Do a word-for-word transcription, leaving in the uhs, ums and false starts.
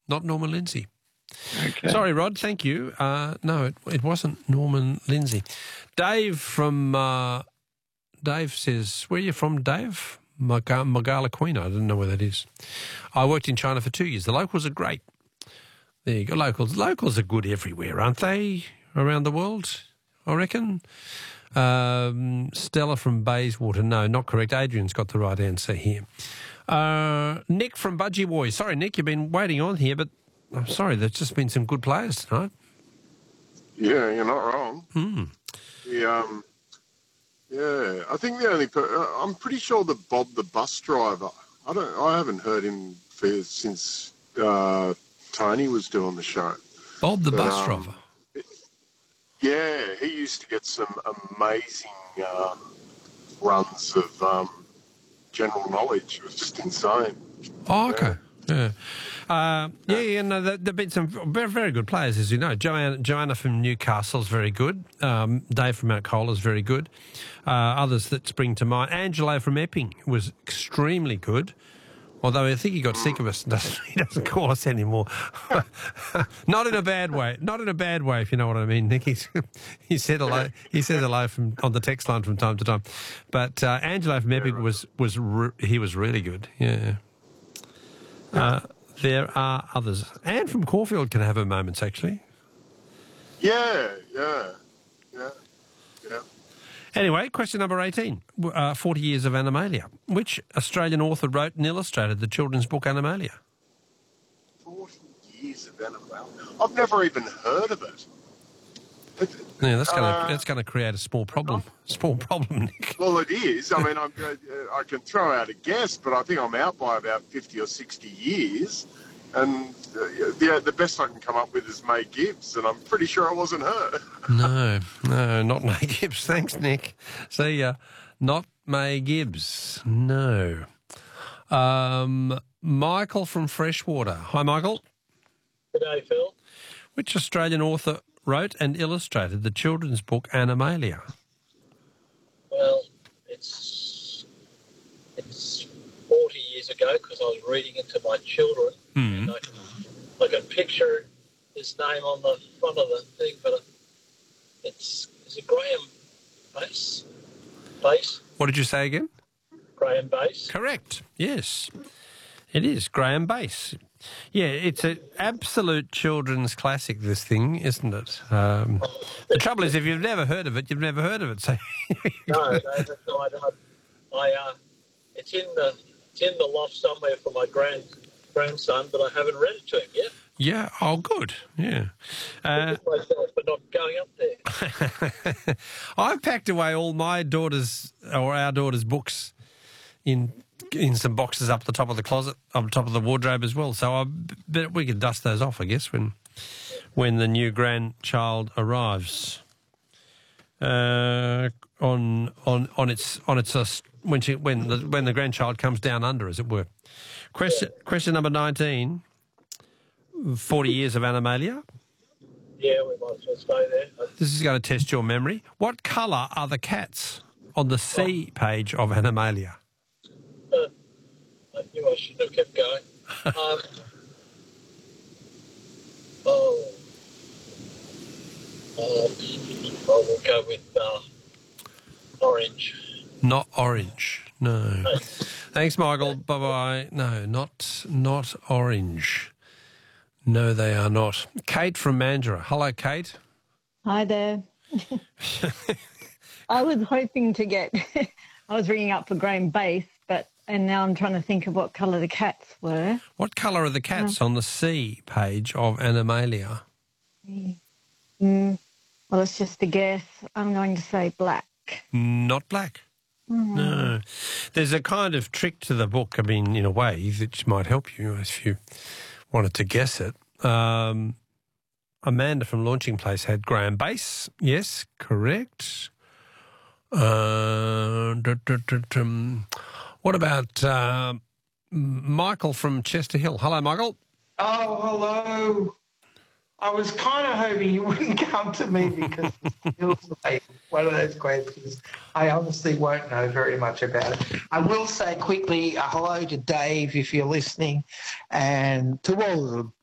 not Norman Lindsay. Okay. Sorry, Rod, thank you. Uh, no, it, it wasn't Norman Lindsay. Dave from... Uh, Dave says, where are you from, Dave? Mag- Magala Queen. I don't know where that is. I worked in China for two years. The locals are great. There you go, locals. Locals are good everywhere, aren't they, around the world, I reckon? Um, Stella from Bayswater. No, not correct. Adrian's got the right answer here. Uh, Nick from Budgie Boys. Sorry, Nick, you've been waiting on here, but I'm sorry, there's just been some good players tonight. Yeah, you're not wrong. Hmm. The, um, yeah, I think the only... Per- uh, I'm pretty sure that Bob the bus driver, I don't. I haven't heard him for, since uh, Tony was doing the show. Bob the but, bus um, driver? Yeah, he used to get some amazing um, runs of um, general knowledge. It was just insane. Oh, okay. Yeah. Uh, yeah, yeah, no, there have been some very, very good players, as you know. Joanna, Joanna from Newcastle is very good. Um, Dave from Mount Cola is very good. Uh, others that spring to mind. Angelo from Epping was extremely good, although I think he got sick of us. Doesn't, he doesn't call us anymore. Not in a bad way. Not in a bad way, if you know what I mean, Nick. He's, he said hello. He said hello from on the text line from time to time. But uh, Angelo from Epping was was re- he was really good. Yeah. Uh, there are others. Anne from Caulfield can have her moments, actually. Yeah, yeah, yeah, yeah. Anyway, question number eighteen. Uh, forty years of Animalia. Which Australian author wrote and illustrated the children's book Animalia? Forty years of Animalia. I've never even heard of it. it Yeah, that's going to uh, that's going to create a small problem. Small problem, Nick. Well, it is. I mean, I'm, uh, I can throw out a guess, but I think I'm out by about fifty or sixty years. And uh, the, the best I can come up with is May Gibbs, and I'm pretty sure it wasn't her. No, no, not May Gibbs. Thanks, Nick. See ya. Not May Gibbs. No. Um, Michael from Freshwater. Hi, Michael. Good day, Phil. Which Australian author wrote and illustrated the children's book Animalia? Well, it's it's forty years ago because I was reading it to my children. Hmm. And I can, I can picture his name on the front of the thing, but it's is it Graham Base? Base? What did you say again? Graham Base. Correct. Yes, it is Graham Base. Yeah, it's an absolute children's classic, this thing, isn't it? Um, the trouble is, if you've never heard of it, you've never heard of it. So no, no, that's no, I, I, uh, it's in the it's in the loft somewhere for my grand grandson, but I haven't read it to him yet. Yeah, oh, good, yeah. Uh, myself, but not going up there. I've packed away all my daughter's, or our daughter's books in in some boxes up the top of the closet, up the top of the wardrobe as well. So I bet we can dust those off, I guess, when when the new grandchild arrives. Uh, on on on its on its uh, when she when the when the grandchild comes down under, as it were. Question question number nineteen. Forty years of Animalia. Yeah, we might as well stay there. This is going to test your memory. What colour are the cats on the C page of Animalia? Uh, I knew I shouldn't have kept going. Um, oh, uh, I will go with uh, orange. Not orange. No. Thanks, Michael. Bye bye. No, not not orange. No, they are not. Kate from Mandurah. Hello, Kate. Hi there. I was hoping to get, I was ringing up for Graham Base, but, and now I'm trying to think of what colour the cats were. What colour are the cats uh, on the C page of Animalia? Mm, well, it's just a guess. I'm going to say black. Not black. Mm. No. There's a kind of trick to the book, I mean, in a way, that might help you if you wanted to guess it. Um, Amanda from Launching Place had Graham Base. Yes, correct. Uh, da, da, da, da. What about uh, Michael from Chester Hill? Hello, Michael. Oh, hello. I was kind of hoping you wouldn't come to me because it feels like one of those questions I obviously won't know very much about it. I will say quickly uh, hello to Dave if you're listening, and to all of the